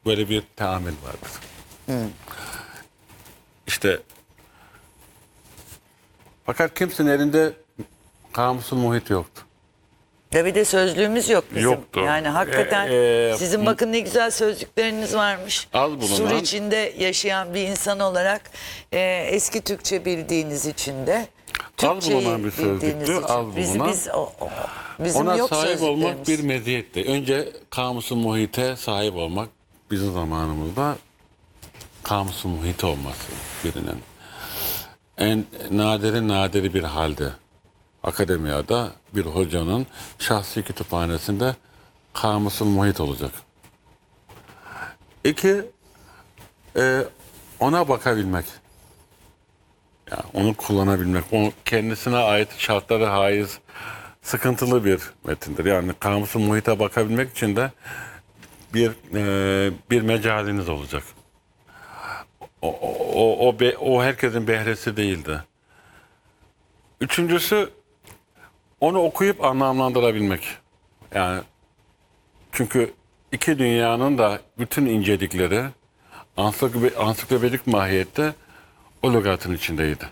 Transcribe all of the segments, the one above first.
böyle bir teamül vardır. İşte fakat kimsenin elinde kamusul muhit yoktu. Ya bir de sözlüğümüz yok bizim. Yoktu. Yani hakikaten sizin bakın ne güzel sözlükleriniz varmış. Az bulunan- Sur içinde yaşayan bir insan olarak eski Türkçe bildiğiniz için de Türkçeyi bulunan bir sözlüktü, bildiğiniz için. az bulunan. Bizim Ona yok sahip olmak sözlüklerimiz. bir meziyetti. Önce kamusul muhite sahip olmak bizim zamanımızda kamusul muhit olması birinin en nadiri bir halde. Akademiyada bir hocanın şahsi kütüphanesinde kamusul muhit olacak. İki, ona bakabilmek. Yani onu kullanabilmek. O kendisine ait şartları haiz sıkıntılı bir metindir. Yani kamusul muhite bakabilmek için de bir mecaliniz olacak. O herkesin behresi değildi. Üçüncüsü onu okuyup anlamlandırabilmek. Yani çünkü iki dünyanın da bütün incelikleri ansiklopedik mahiyette o lügatın içindeydi.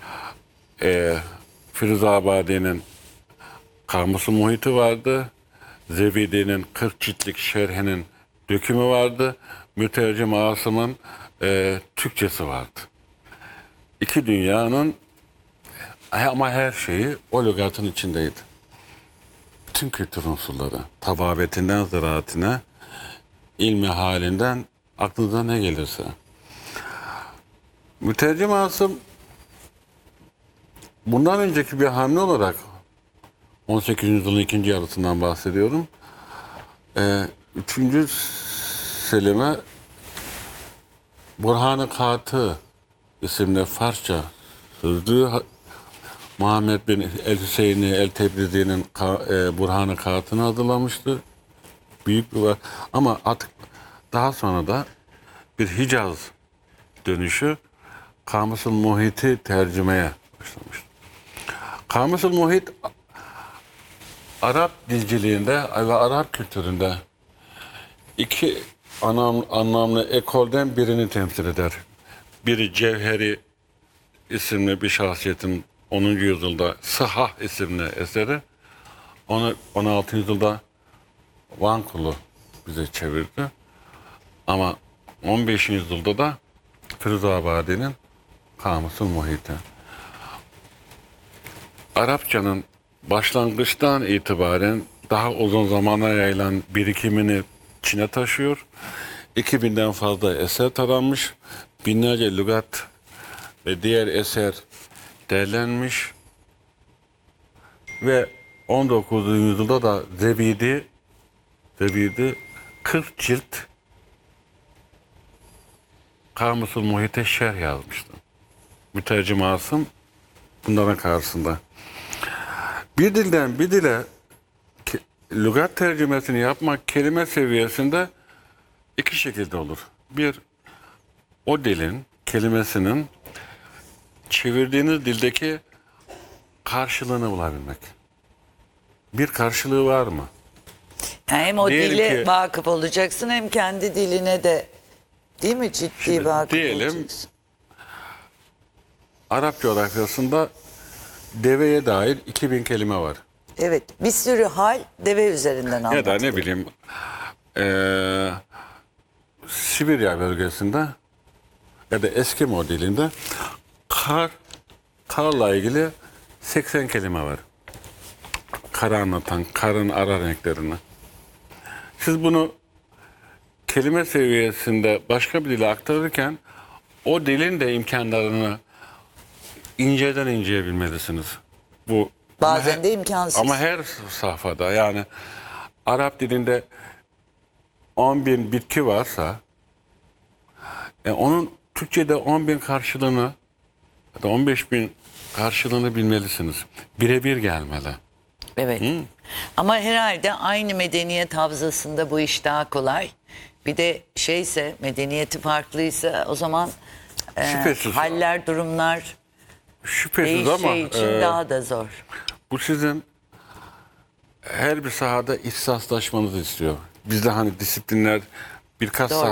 Firuzabadi'nin Kamusu Muhiti vardı. Zevidi'nin 40 ciltlik şerhinin dökümü vardı. Mütercim Asım'ın Türkçesi vardı. İki dünyanın ama her şeyi o lügatın içindeydi. Bütün kültür unsurları, tababetinden ziraatine, ilmi halinden aklınıza ne gelirse. Mütercim Asım bundan önceki bir hamle olarak 18. yüzyılın ikinci yarısından bahsediyorum. 3. Selim'e Burhan-ı Katı isimli Farsça sözlüğü Muhammed bin el-Hüseyni el-Tebrizi'nin Burhan-ı Katı'nı hazırlamıştı. Büyük bir var. Ama artık daha sonra da bir Hicaz dönüşü Kamusul Muhit'i tercümeye başlamıştı. Kamusul Muhit Arap dilciliğinde ve Arap kültüründe iki anlamlı ekolden birini temsil eder. Biri Cevheri isimli bir şahsiyetin 10. yüzyılda Sıhah isimli eseri. Onu 16. yüzyılda Van Kulu bize çevirdi. Ama 15. yüzyılda da Firuzabadi'nin Kamusul Muhit'i. Arapçanın başlangıçtan itibaren daha uzun zamana yayılan birikimini Çin'e taşıyor. 2000'den fazla eser taranmış. Binlerce lügat ve diğer eser derlenmiş. Ve 19. yüzyılda da Zebidi 40 cilt Kamusul Muhit'e şerh yazmıştı. Mütercim Asım bunların karşısında. Bir dilden bir dile lügat tercümesini yapmak kelime seviyesinde iki şekilde olur. Bir, o dilin, kelimesinin çevirdiğiniz dildeki karşılığını bulabilmek. Bir karşılığı var mı? Yani hem o Diyelim dile ki- vakıf olacaksın hem kendi diline de değil mi ciddi vakıf diyelim, olacaksın. Arap coğrafyasında deveye dair 2000 kelime var. Evet, bir sürü hal deve üzerinden Ya da anlatılıyor. ne bileyim Sibirya bölgesinde ya da Eskimo dilinde karla ilgili 80 kelime var. Karı anlatan, karın ara renklerini. Siz bunu kelime seviyesinde başka bir dile aktarırken o dilin de imkanlarını inceden inceye bilmelisiniz. Bu Bazen de imkansız. ama her safhada yani Arap dilinde 10.000 bitki varsa onun Türkçe'de 10.000 karşılığını ya da 15.000 karşılığını bilmelisiniz. Birebir gelmeli. Evet. Ama herhalde aynı medeniyet havzasında bu iş daha kolay. Bir de şeyse medeniyeti farklıysa o zaman Şüphesiz. haller, durumlar Şüphesiz ama değişeceği için daha da zor. bu sizin her bir sahada ihsaslaşmanızı istiyor. Bizde hani disiplinler birkaç Doğru.